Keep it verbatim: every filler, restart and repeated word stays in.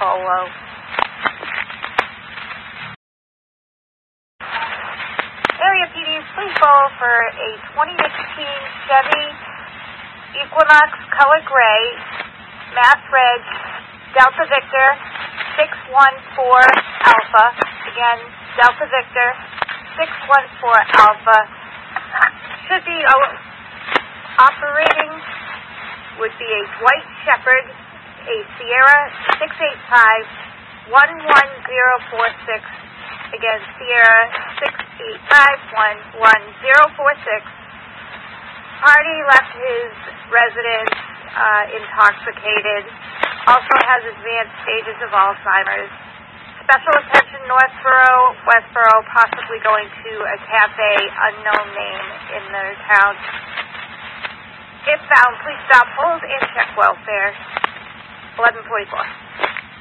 Polo. Area P Ds, please follow for a twenty sixteen Chevy Equinox Color Gray, Mass Reg, Delta Victor, six one four Alpha. Again, Delta Victor, six one four Alpha. Should be uh, operating would be a Dwight Shepherd, a Sierra six eight five, one one zero four six. Again, Sierra six eight five, one one zero four six. Party left his residence uh, intoxicated. Also has advanced stages of Alzheimer's. Special attention Northborough, Westborough, possibly going to a cafe, unknown name in their town. If found, please stop, hold, and check welfare. eleven forty-four.